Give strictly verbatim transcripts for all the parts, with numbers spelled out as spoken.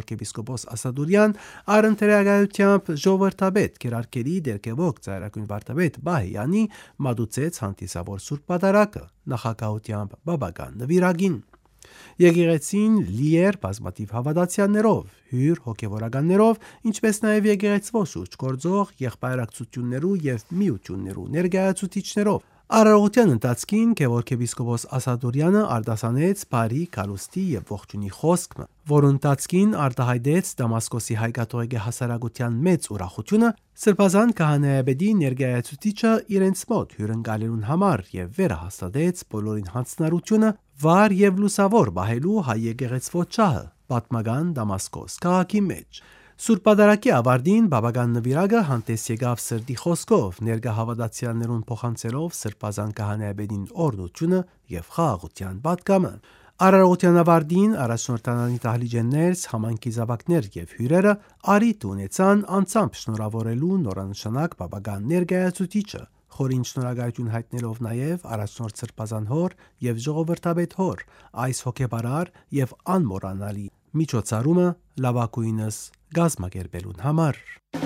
Գևորգեպիսկոպոս Ասադուրյան առընտրյակայությամբ ժողովրդաբեդ Կերարկելի դերկևոք ծայրագույն վարդապետ Բահյանի մատուցեց հանդիսավոր Սուրբ Պատարագը նախագահությամբ Բաբական նվիրագին։ Եկեղեցին լի էր բազմաթիվ հավատացյալներով, հյուր հոգևորականներով, ինչպես նաև եկեղեցվո շուրջ գործող եղբայրակցություններու եւ միություններու ներկայացուցիչներով։ Արարողության ընթացքին Գևորգեպիսկոպոս Ասադուրյանը արտասանեց բարի գալուստի եւ ողջունի խոսքը, որը ընթացքին արտահայտեց Դամասկոսի հայ-կաթողիկ հասարակության մեծ ուրախությունը Սրբազան քահանայապետի ներկայացուցիչը իրենց մոտ հյուրընկալելուն համար եւ վերահաստատեց բոլորին հանձնարարությունը վար եւ լուսավոր բահելու հայ եկեղեցվո ճահը պատմական Դամասկոս քաղաքի մեջ։ Սուրբ Պատարագի ավարտին Բաբական նվիրագը հանդես եկավ սրտի խոսքով ներկա հավատացյալներուն փոխանցելով Սրբազան քահանայապետին օրհնությունը եւ խաղաղության պատգամը։ Արարողության ավարտին առաջնորդանանի դահլիճներս, համայնքի զավակներ եւ հյուրերը արիթ ունեցան անցամբ շնորհավորելու նորանշանակ Բաբական ներկայացուցիչը, խորին շնորհակալություն հայտնելով նաև առաջնորդ Սրբազան հոր եւ ժողովրդաբեդ հոր այս հոգեբարար եւ անմոռանալի միջոցառումը լավագույնս գազմագերբելուն համար։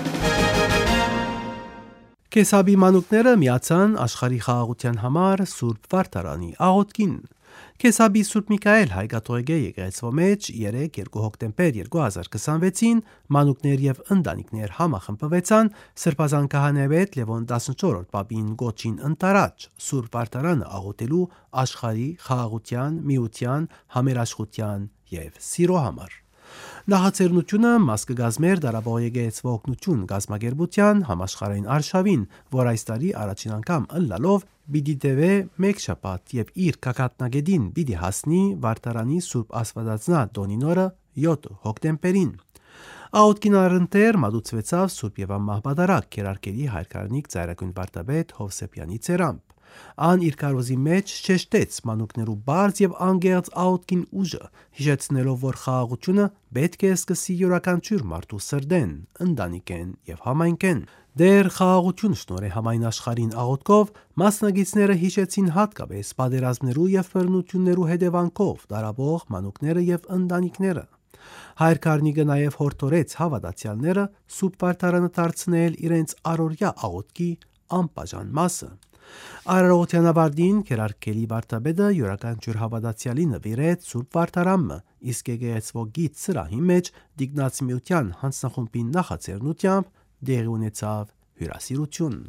Կեսաբի մանուկները միացան աշխարհի խաղաղության համար Սուրբ Վարդարանի աղոթքին։ Կեսաբի Սուրբ Միքայել հայ-կաթողիկ եկեղեցվո մեջ երեկ երկու հոկտեմբեր երկու հազար քսանվեցին մանուկներ եւ ընտանիքներ համախմբվեցան Սրբազան քահանայապետ Լևոն տասնչորրորդ պապին գոչին ընտարաջ Սուրբ Վարդարանը աղոթելու աշխարհի խաղաղության, միության, համերաշխության եւ սիրո համար։ Նախաձեռնությունը մաս կգազմեր Դարաբող եկեղեցվո օգնություն գազմագերբության համաշխարհային արշավին, որ այս տարի առաջին անգամ ըլլալով պիտի տևե մեկ շաբաթ եւ իր կակատնագետին պիտի հասնի Վարդարանի Սուրբ Աստվածածնա Դոնինորը յոթ հոկտեմբերին։ Աղոթքին առընթեր մատուցվեցավ Սուրբ եւ Անմահ Պատարագ Կերարկելի հայրկարնիկ ծայրագույն վարդապետ Հովսեփյանի ցերամբ։ Ան իր կարոզի մեջ շեշտեց մանուկներու բարձ եւ անգերց աղոթքին ուժը, հիշեցնելով, որ խաղաղությունը պետք է սկսի յուրաքանչյուր մարդու սրդեն, ընտանիքեն եւ համայնքեն։ Դեր խաղաղություն շնորհե համայն աշխարհին աղոթքով մասնագետները հիշեցին հատկապես պատերազմներու եւ բռնություններու հետևանքով դարաբող մանուկները եւ ընտանիքները։ Հայրկարնիկը նաև հորդորեց հավատացյալները Սուրբ Վարդարանը դարձնել իրենց առօրյա աղոթքի անբաժան մասը։ Արարողության ավարտին Կերարկելի վարդապետը յուրաքանչյուր հավատացյալի նվիրեց Սուրբ Վարդարանը, իսկ եկեղեցվո գիծ սրահի մեջ Դիգնաց միության հանձնախումբի նախաձեռնությամբ դեղի ունեցավ հյուրասիրություն։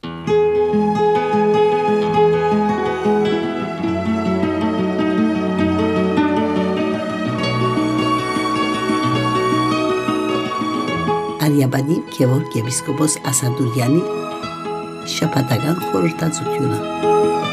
Արիաբանի Գևորգեպիսկոպոս Ասադուրյանի շաբաթական խորհրդածությունը։